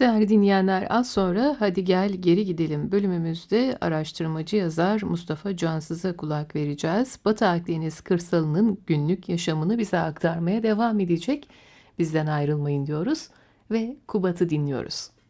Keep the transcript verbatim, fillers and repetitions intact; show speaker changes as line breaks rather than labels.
Değerli dinleyenler, az sonra "Hadi Gel Geri Gidelim" bölümümüzde araştırmacı yazar Mustafa Cansız'a kulak vereceğiz. Batı Akdeniz kırsalının günlük yaşamını bize aktarmaya devam edecek. Bizden ayrılmayın diyoruz ve Kubat'ı dinliyoruz.